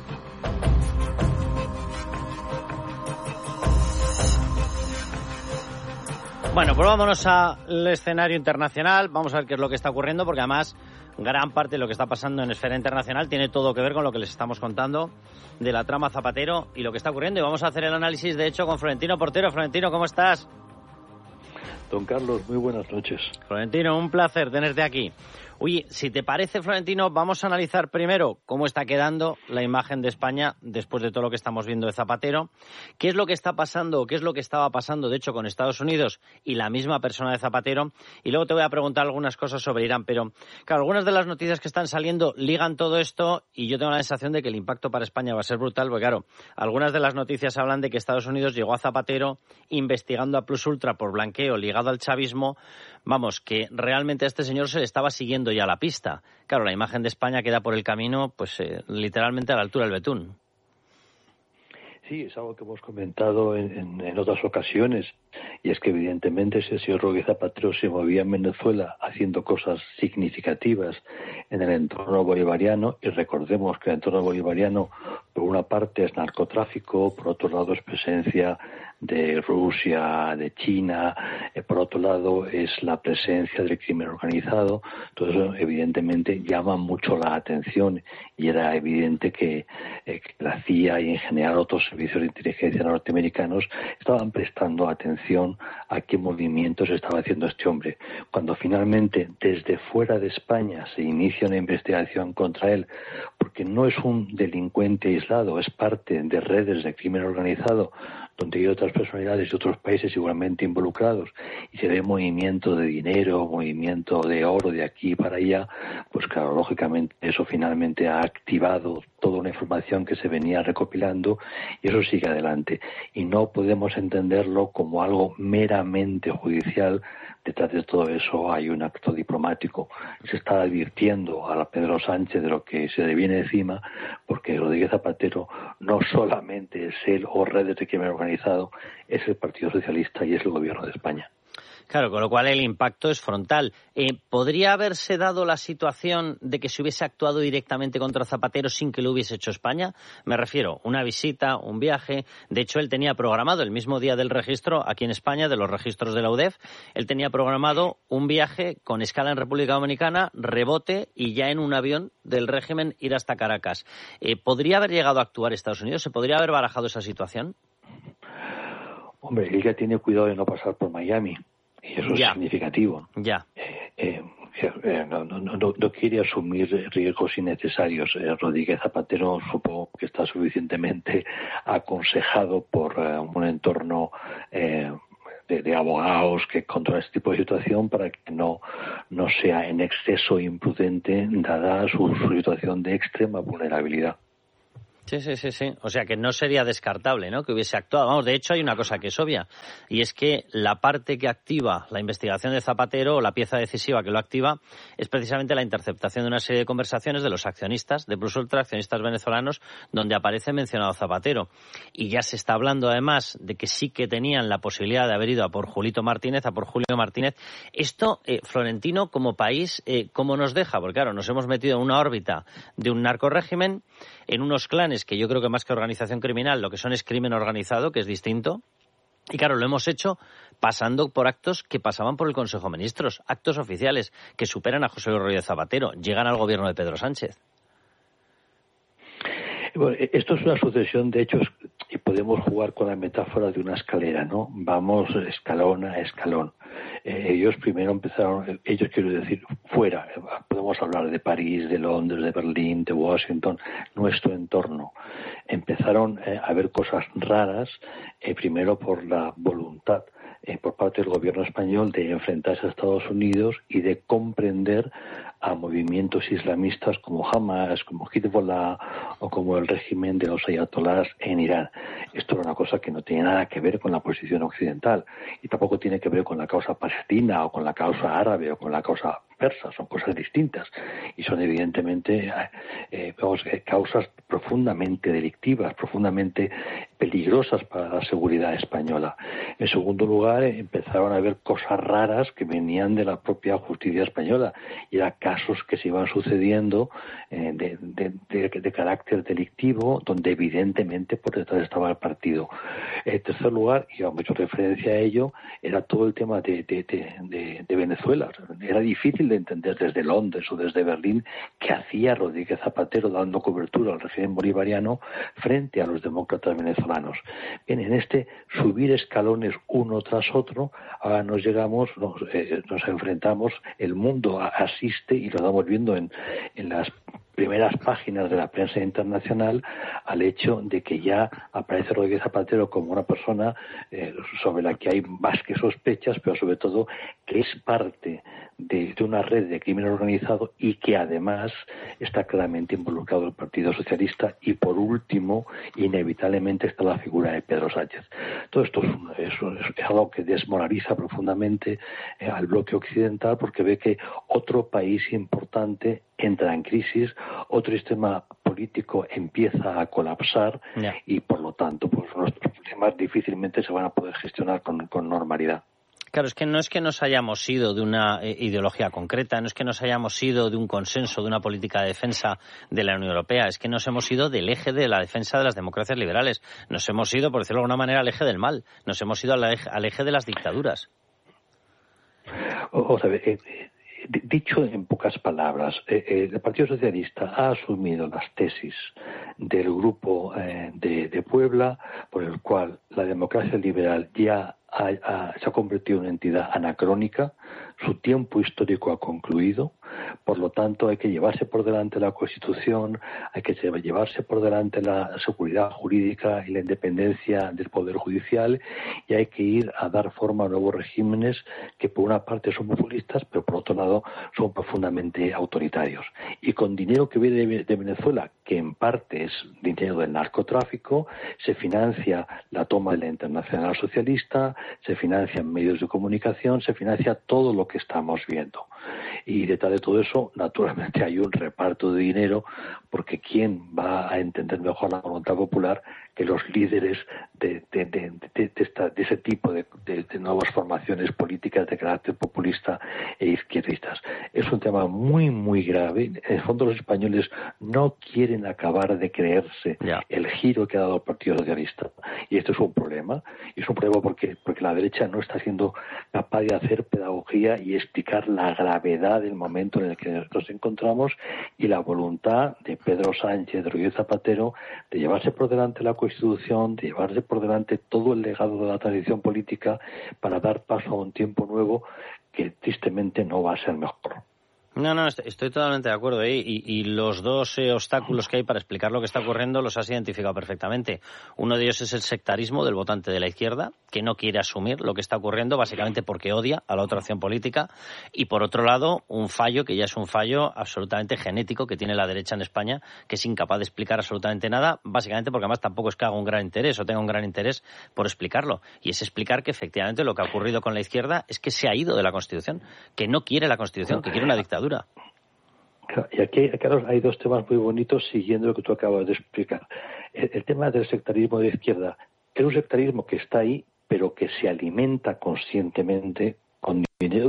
Bueno, pues vámonos al escenario internacional. Vamos a ver qué es lo que está ocurriendo, porque además gran parte de lo que está pasando en esfera internacional tiene todo que ver con lo que les estamos contando de la trama Zapatero y lo que está ocurriendo. Y vamos a hacer el análisis, de hecho, con Florentino Portero. Florentino, ¿cómo estás? Don Carlos, muy buenas noches. Florentino, un placer tenerte aquí. Oye, si te parece, Florentino, vamos a analizar primero cómo está quedando la imagen de España después de todo lo que estamos viendo de Zapatero, qué es lo que está pasando o qué es lo que estaba pasando, de hecho, con Estados Unidos y la misma persona de Zapatero, y luego te voy a preguntar algunas cosas sobre Irán, pero claro, algunas de las noticias que están saliendo ligan todo esto y yo tengo la sensación de que el impacto para España va a ser brutal, porque claro, algunas de las noticias hablan de que Estados Unidos llegó a Zapatero investigando a Plus Ultra por blanqueo ligado al chavismo, vamos, que realmente a este señor se le estaba siguiendo ya la pista. Claro, la imagen de España queda por el camino, pues eh, literalmente a la altura del betún. Sí, es algo que hemos comentado en, en, en otras ocasiones, y es que evidentemente ese señor Rodríguez Zapatero se movía en Venezuela haciendo cosas significativas en el entorno bolivariano, y recordemos que el entorno bolivariano por una parte es narcotráfico, por otro lado es presencia de Rusia, de China, eh, por otro lado es la presencia del crimen organizado. Todo eso evidentemente llama mucho la atención y era evidente que, eh, que la C I A y en general otros servicios de inteligencia norteamericanos estaban prestando atención a qué movimientos estaba haciendo este hombre. Cuando finalmente desde fuera de España se inicia una investigación contra él, porque no es un delincuente aislado, es parte de redes de crimen organizado donde hay otras personalidades de otros países igualmente involucrados y se ve movimiento de dinero, movimiento de oro de aquí para allá, pues claro, lógicamente eso finalmente ha activado toda una información que se venía recopilando y eso sigue adelante. Y no podemos entenderlo como algo meramente judicial. Detrás de todo eso hay un acto diplomático. Se está advirtiendo a Pedro Sánchez de lo que se le viene encima, porque Rodríguez Zapatero no solamente es él o redes de crimen organizado, es el Partido Socialista y es el Gobierno de España. Claro, con lo cual el impacto es frontal. Eh, ¿Podría haberse dado la situación de que se hubiese actuado directamente contra Zapatero sin que lo hubiese hecho España? Me refiero, una visita, un viaje. De hecho, él tenía programado el mismo día del registro aquí en España, de los registros de la U D E F, él tenía programado un viaje con escala en República Dominicana, rebote y ya en un avión del régimen ir hasta Caracas. Eh, ¿Podría haber llegado a actuar Estados Unidos? ¿Se podría haber barajado esa situación? Hombre, él ya tiene cuidado de no pasar por Miami. Y eso ya. Es significativo. Ya. Eh, eh, eh, no, no, no, no quiere asumir riesgos innecesarios. Eh, Rodríguez Zapatero supongo que está suficientemente aconsejado por eh, un entorno eh, de, de abogados que controla este tipo de situación para que no, no sea en exceso imprudente dada su, su situación de extrema vulnerabilidad. Sí, sí, sí, sí. O sea que no sería descartable, ¿no?, que hubiese actuado. Vamos, de hecho hay una cosa que es obvia, y es que la parte que activa la investigación de Zapatero, o la pieza decisiva que lo activa, es precisamente la interceptación de una serie de conversaciones de los accionistas de Plus Ultra, accionistas venezolanos, donde aparece mencionado Zapatero. Y ya se está hablando además de que sí que tenían la posibilidad de haber ido a por Julito Martínez, a por Julio Martínez. Esto, eh, Florentino, como país, eh, ¿cómo nos deja? Porque claro, nos hemos metido en una órbita de un narcorrégimen, en unos clanes que yo creo que más que organización criminal lo que son es crimen organizado, que es distinto. Y claro, lo hemos hecho pasando por actos que pasaban por el Consejo de Ministros, actos oficiales que superan a José Luis Rodríguez Zapatero, llegan al gobierno de Pedro Sánchez. Bueno, esto es una sucesión de hechos y podemos jugar con la metáfora de una escalera, ¿no? Vamos escalón a escalón. Eh, ellos primero empezaron, ellos quiero decir, fuera, podemos hablar de París, de Londres, de Berlín, de Washington, nuestro entorno. Empezaron eh, a ver cosas raras, eh, primero por la voluntad eh, por parte del gobierno español de enfrentarse a Estados Unidos y de comprender a movimientos islamistas como Hamas, como Hezbollah o como el régimen de los ayatolás en Irán. Esto era una cosa que no tiene nada que ver con la posición occidental y tampoco tiene que ver con la causa palestina o con la causa árabe o con la causa persa, son cosas distintas y son evidentemente eh, vamos, causas profundamente delictivas, profundamente peligrosas para la seguridad española. En segundo lugar, eh, empezaron a haber cosas raras que venían de la propia justicia española y eran casos que se iban sucediendo eh, de, de, de, de carácter delictivo, donde evidentemente por detrás estaba el partido. En tercer lugar, y hemos hecho referencia a ello, era todo el tema de, de, de, de, de Venezuela. Era difícil de entender desde Londres o desde Berlín qué hacía Rodríguez Zapatero dando cobertura al régimen bolivariano frente a los demócratas venezolanos. Bien, en este subir escalones uno tras otro, ahora nos llegamos, nos, eh, nos enfrentamos, el mundo asiste y lo estamos viendo en, en las primeras páginas de la prensa internacional al hecho de que ya aparece Rodríguez Zapatero como una persona eh, sobre la que hay más que sospechas, pero sobre todo que es parte de, de una red de crimen organizado y que además está claramente involucrado el Partido Socialista y por último, inevitablemente está la figura de Pedro Sánchez. Todo esto es, es, es algo que desmoraliza profundamente eh, al bloque occidental porque ve que otro país importante entra en crisis, otro sistema político empieza a colapsar yeah. y por lo tanto pues nuestros problemas difícilmente se van a poder gestionar con, con normalidad. Claro, es que no es que nos hayamos ido de una eh, ideología concreta, no es que nos hayamos ido de un consenso, de una política de defensa de la Unión Europea, es que nos hemos ido del eje de la defensa de las democracias liberales, nos hemos ido, por decirlo de alguna manera, al eje del mal, nos hemos ido al eje, al eje de las dictaduras. O, o sea, eh, dicho en pocas palabras, eh, eh, el Partido Socialista ha asumido las tesis del Grupo eh, de, de Puebla, por el cual la democracia liberal ya ha, ha, se ha convertido en una entidad anacrónica, su tiempo histórico ha concluido, por lo tanto hay que llevarse por delante la Constitución, hay que llevarse por delante la seguridad jurídica y la independencia del Poder Judicial, y hay que ir a dar forma a nuevos regímenes que por una parte son populistas, pero por otro lado son profundamente autoritarios. Y con dinero que viene de Venezuela, que en parte es dinero del narcotráfico, se financia la toma de la Internacional Socialista, se financian medios de comunicación, se financia todo lo que estamos viendo. Y detrás de todo eso, naturalmente, hay un reparto de dinero, porque ¿quién va a entender mejor la voluntad popular que los líderes de, de, de, de, de, esta, de ese tipo de, de, de nuevas formaciones políticas de carácter populista e izquierdistas? Es un tema muy, muy grave. En el fondo, los españoles no quieren acabar de creerse yeah. el giro que ha dado el Partido Socialista. Y esto es un problema. Y es un problema porque, porque la derecha no está siendo capaz de hacer pedagogía y explicar la gravedad del momento en el que nos encontramos y la voluntad de Pedro Sánchez, de Rodríguez Zapatero, de llevarse por delante la Constitución, de llevarse por delante todo el legado de la transición política para dar paso a un tiempo nuevo que tristemente no va a ser mejor. No, no, estoy totalmente de acuerdo. ¿eh? Y, y los dos eh, obstáculos que hay para explicar lo que está ocurriendo los has identificado perfectamente. Uno de ellos es el sectarismo del votante de la izquierda, que no quiere asumir lo que está ocurriendo, básicamente porque odia a la otra opción política. Y por otro lado, un fallo que ya es un fallo absolutamente genético que tiene la derecha en España, que es incapaz de explicar absolutamente nada, básicamente porque además tampoco es que haga un gran interés o tenga un gran interés por explicarlo. Y es explicar que efectivamente lo que ha ocurrido con la izquierda es que se ha ido de la Constitución, que no quiere la Constitución, que quiere una dictadura. Y aquí, Carlos, hay dos temas muy bonitos siguiendo lo que tú acabas de explicar. El, el tema del sectarismo de izquierda es un sectarismo que está ahí, pero que se alimenta conscientemente con dinero.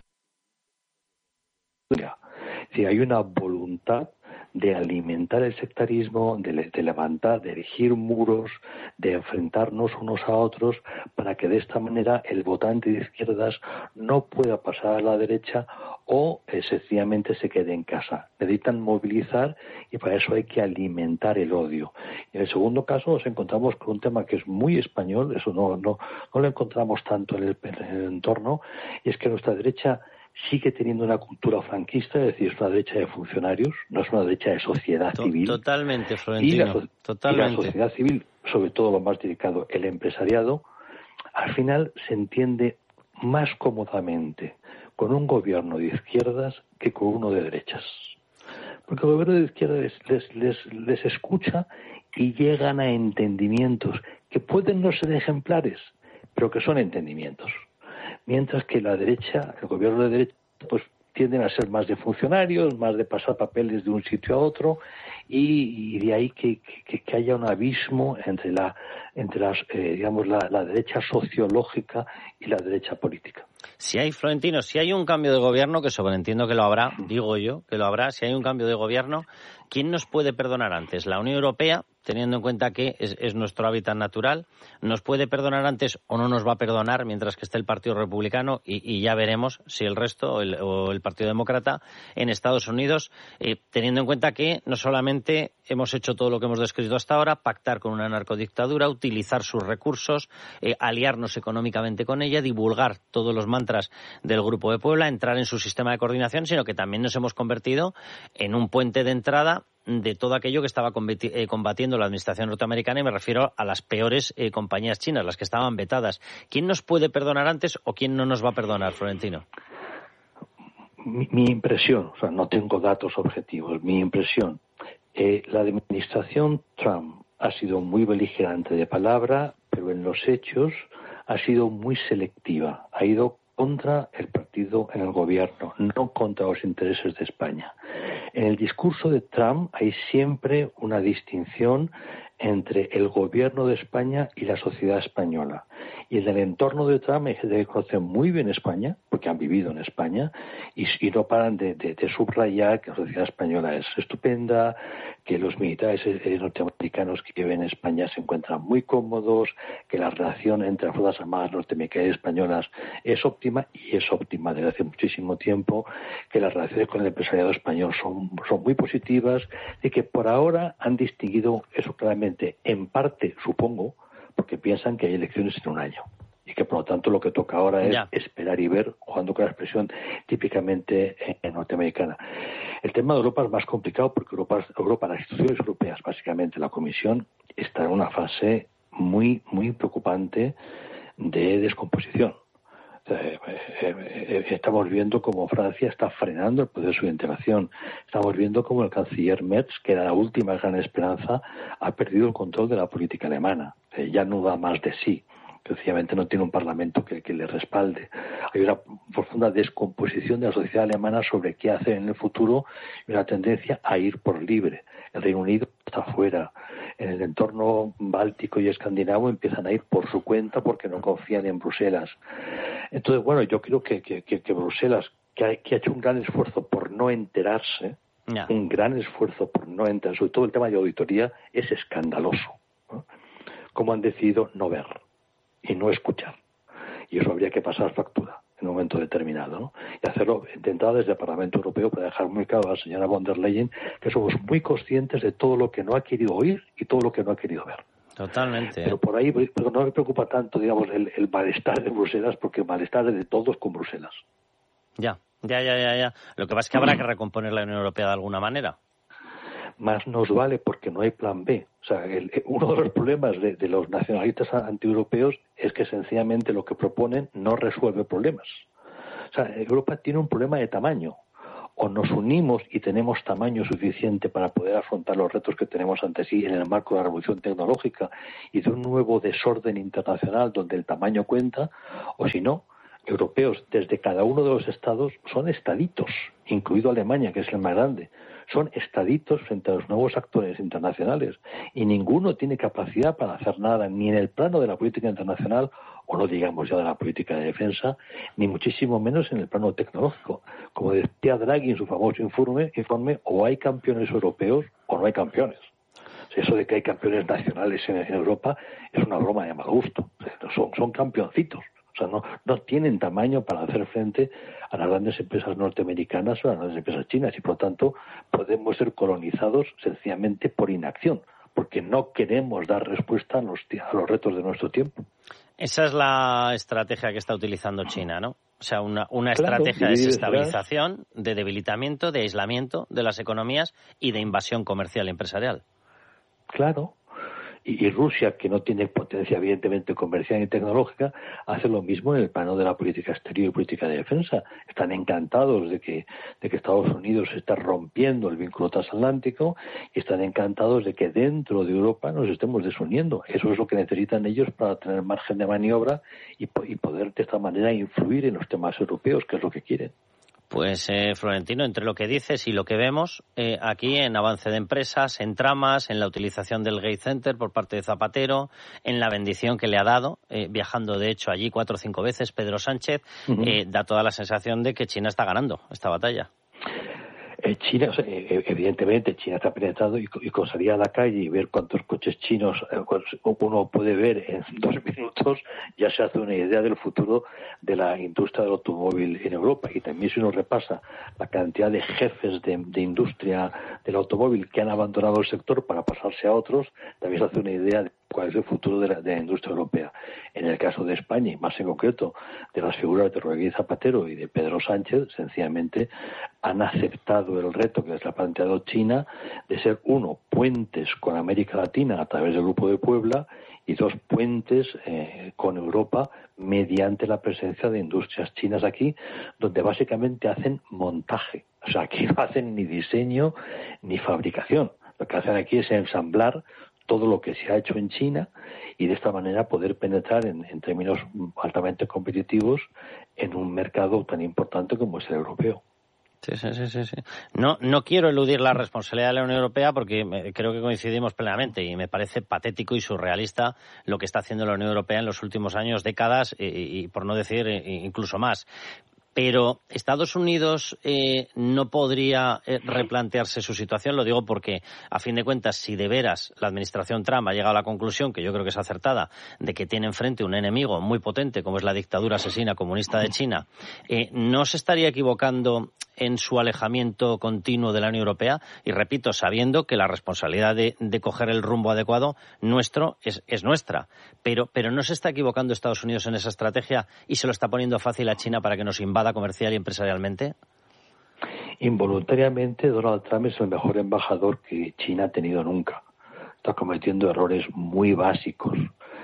Es decir, hay una voluntad de alimentar el sectarismo, de, de levantar, de erigir muros, de enfrentarnos unos a otros, para que de esta manera el votante de izquierdas no pueda pasar a la derecha o eh, sencillamente se quede en casa. Necesitan movilizar y para eso hay que alimentar el odio. Y en el segundo caso nos encontramos con un tema que es muy español, eso no, no, no lo encontramos tanto en el, en el entorno, y es que nuestra derecha sigue teniendo una cultura franquista, es decir, es una derecha de funcionarios, no es una derecha de sociedad civil. Totalmente, Florentino. Y la, totalmente. Y la sociedad civil, sobre todo lo más delicado, el empresariado, al final se entiende más cómodamente con un gobierno de izquierdas que con uno de derechas. Porque el gobierno de izquierdas les, les, les escucha y llegan a entendimientos que pueden no ser ejemplares, pero que son entendimientos. Mientras que la derecha, el gobierno de derecha, pues tienden a ser más de funcionarios, más de pasar papeles de un sitio a otro, y, y de ahí que, que, que haya un abismo entre la, entre las, eh, digamos, la, la derecha sociológica y la derecha política. Si hay, Florentino, si hay un cambio de gobierno, que sobreentiendo que lo habrá, digo yo que lo habrá, si hay un cambio de gobierno, ¿quién nos puede perdonar antes? ¿La Unión Europea, teniendo en cuenta que es, es nuestro hábitat natural? ¿Nos puede perdonar antes o no nos va a perdonar mientras que esté el Partido Republicano? Y, y ya veremos si el resto o el, o el Partido Demócrata en Estados Unidos, eh, teniendo en cuenta que no solamente hemos hecho todo lo que hemos descrito hasta ahora, pactar con una narcodictadura, utilizar sus recursos, eh, aliarnos económicamente con ella, divulgar todos los mantras del Grupo de Puebla, entrar en su sistema de coordinación, sino que también nos hemos convertido en un puente de entrada de todo aquello que estaba combatiendo la administración norteamericana, y me refiero a las peores eh, compañías chinas, las que estaban vetadas. ¿Quién nos puede perdonar antes o quién no nos va a perdonar, Florentino? Mi, mi impresión, o sea, no tengo datos objetivos, mi impresión, eh, la administración Trump ha sido muy beligerante de palabra, pero en los hechos ha sido muy selectiva, ha ido contra el partido en el gobierno, no contra los intereses de España. En el discurso de Trump hay siempre una distinción entre el gobierno de España y la sociedad española. Y en el entorno de Trump hay gente que conoce muy bien España, porque han vivido en España, y, y no paran de, de, de subrayar que la sociedad española es estupenda, que los militares norteamericanos que viven en España se encuentran muy cómodos, que la relación entre las Fuerzas Armadas norteamericanas y españolas es óptima, y es óptima desde hace muchísimo tiempo, que las relaciones con el empresariado español son, son muy positivas, y que por ahora han distinguido eso claramente, en parte, supongo, porque piensan que hay elecciones en un año. Y que, por lo tanto, lo que toca ahora es ya. esperar y ver, jugando con la expresión típicamente eh, norteamericana. El tema de Europa es más complicado porque Europa, Europa, las instituciones europeas, básicamente la Comisión, está en una fase muy, muy preocupante de descomposición. Eh, eh, eh, estamos viendo cómo Francia está frenando el proceso de integración. Estamos viendo cómo el canciller Merz, que era la última gran esperanza, ha perdido el control de la política alemana. Eh, ya no da más de sí. Sencillamente no tiene un parlamento que, que le respalde. Hay una profunda descomposición de la sociedad alemana sobre qué hacer en el futuro y una tendencia a ir por libre. El Reino Unido está fuera. En el entorno báltico y escandinavo empiezan a ir por su cuenta porque no confían en Bruselas. Entonces, bueno, yo creo que, que, que, que Bruselas, que ha, que ha hecho un gran esfuerzo por no enterarse, yeah. un gran esfuerzo por no enterarse, sobre todo el tema de auditoría, es escandaloso, ¿no? Cómo han decidido no ver y no escuchar. Y eso habría que pasar factura en un momento determinado, ¿no? Y hacerlo de entrada desde el Parlamento Europeo para dejar muy claro a la señora von der Leyen que somos muy conscientes de todo lo que no ha querido oír y todo lo que no ha querido ver. Totalmente. Pero por ahí pero no me preocupa tanto, digamos, el, el malestar de Bruselas, porque el malestar es de todos con Bruselas. Ya, ya, ya, ya, ya. Lo que pasa es que habrá que recomponer la Unión Europea de alguna manera. Más nos vale porque no hay plan B. O sea, el, uno de los problemas de, de los nacionalistas antieuropeos es que sencillamente lo que proponen no resuelve problemas. O sea, Europa tiene un problema de tamaño. O nos unimos y tenemos tamaño suficiente para poder afrontar los retos que tenemos ante sí en el marco de la revolución tecnológica y de un nuevo desorden internacional donde el tamaño cuenta, o si no, europeos desde cada uno de los estados son estaditos, incluido Alemania, que es el más grande. Son estaditos frente a los nuevos actores internacionales y ninguno tiene capacidad para hacer nada ni en el plano de la política internacional, o no digamos ya de la política de defensa, ni muchísimo menos en el plano tecnológico. Como decía Draghi en su famoso informe, informe o hay campeones europeos o no hay campeones. Eso de que hay campeones nacionales en, en Europa es una broma de mal gusto. Son, son campeoncitos. O sea, no, no tienen tamaño para hacer frente a las grandes empresas norteamericanas o a las grandes empresas chinas y, por lo tanto, podemos ser colonizados sencillamente por inacción, porque no queremos dar respuesta a los, a los retos de nuestro tiempo. Esa es la estrategia que está utilizando China, ¿no? O sea, una, una claro, estrategia de desestabilización, de debilitamiento, de aislamiento de las economías y de invasión comercial y empresarial. Claro. Y, y Rusia, que no tiene potencia evidentemente comercial ni tecnológica, hace lo mismo en el plano de la política exterior y política de defensa. Están encantados de que, de que Estados Unidos está rompiendo el vínculo transatlántico y están encantados de que dentro de Europa nos estemos desuniendo. Eso es lo que necesitan ellos para tener margen de maniobra y, y poder de esta manera influir en los temas europeos, que es lo que quieren. Pues, eh, Florentino, entre lo que dices y lo que vemos eh, aquí en avance de empresas, en tramas, en la utilización del Gate Center por parte de Zapatero, en la bendición que le ha dado, eh, viajando de hecho allí cuatro o cinco veces Pedro Sánchez, uh-huh. eh, da toda la sensación de que China está ganando esta batalla. China, o sea, evidentemente, China está penetrado y, y con salir a la calle y ver cuántos coches chinos uno puede ver en dos minutos, ya se hace una idea del futuro de la industria del automóvil en Europa. Y también si uno repasa la cantidad de jefes de, de industria del automóvil que han abandonado el sector para pasarse a otros, también se hace una idea de cuál es el futuro de la, de la industria europea. En el caso de España, y más en concreto de las figuras de Rodríguez Zapatero y de Pedro Sánchez, sencillamente han aceptado el reto que les ha planteado China de ser, uno, puentes con América Latina a través del Grupo de Puebla, y dos, puentes eh, con Europa mediante la presencia de industrias chinas aquí, donde básicamente hacen montaje. O sea, aquí no hacen ni diseño ni fabricación. Lo que hacen aquí es ensamblar todo lo que se ha hecho en China y de esta manera poder penetrar en, en términos altamente competitivos en un mercado tan importante como es el europeo. Sí, sí, sí, sí, sí. No, no quiero eludir la responsabilidad de la Unión Europea porque creo que coincidimos plenamente y me parece patético y surrealista lo que está haciendo la Unión Europea en los últimos años, décadas y, y por no decir incluso más. Pero Estados Unidos eh, no podría eh, replantearse su situación. Lo digo porque, a fin de cuentas, si de veras la administración Trump ha llegado a la conclusión, que yo creo que es acertada, de que tiene enfrente un enemigo muy potente, como es la dictadura asesina comunista de China, eh, ¿no se estaría equivocando en su alejamiento continuo de la Unión Europea? Y repito, sabiendo que la responsabilidad de, de coger el rumbo adecuado nuestro es, es nuestra. Pero, pero ¿no se está equivocando Estados Unidos en esa estrategia y se lo está poniendo fácil a China para que nos invada comercial y empresarialmente? Involuntariamente, Donald Trump es el mejor embajador que China ha tenido nunca. Está cometiendo errores muy básicos,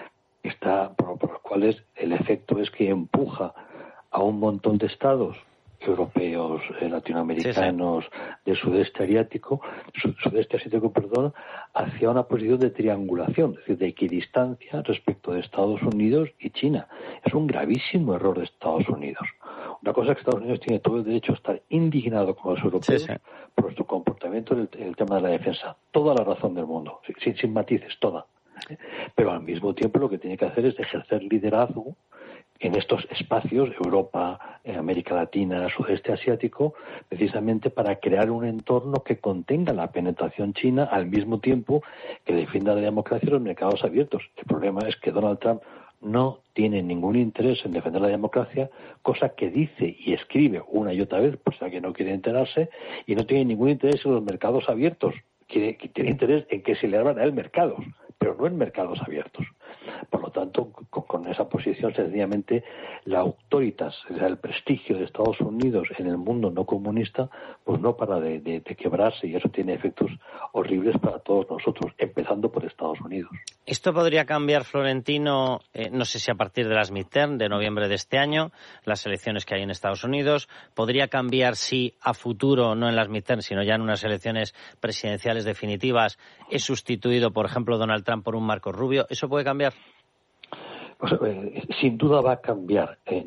está por, por los cuales el efecto es que empuja a un montón de estados europeos, eh, latinoamericanos, sí, sí. del sudeste asiático, sudeste asiático, perdón, hacia una posición de triangulación, es decir, de equidistancia respecto de Estados Unidos y China. Es un gravísimo error de Estados Unidos. Una cosa es que Estados Unidos tiene todo el derecho a estar indignado con los europeos, sí, sí. por su comportamiento en el, en el tema de la defensa. Toda la razón del mundo, sin, sin matices, toda. Pero al mismo tiempo lo que tiene que hacer es ejercer liderazgo en estos espacios, Europa, América Latina, sudeste asiático, precisamente para crear un entorno que contenga la penetración china al mismo tiempo que defienda la democracia y los mercados abiertos. El problema es que Donald Trump no tiene ningún interés en defender la democracia, cosa que dice y escribe una y otra vez, por si alguien no quiere enterarse, y no tiene ningún interés en los mercados abiertos. Quiere, tiene interés en que se le abran a él mercados, pero no en mercados abiertos. Por lo tanto, con, con esa posición, sencillamente, la autoritas, o sea, el prestigio de Estados Unidos en el mundo no comunista, pues no para de, de, de quebrarse, y eso tiene efectos horribles para todos nosotros, empezando por Estados Unidos. Esto podría cambiar, Florentino, eh, no sé si a partir de las midterm de noviembre de este año, las elecciones que hay en Estados Unidos. Podría cambiar si a futuro, no en las midterm, sino ya en unas elecciones presidenciales definitivas, es sustituido, por ejemplo, Donald Trump por un Marco Rubio. ¿Eso puede cambiar? Pues, eh, sin duda va a cambiar. Eh,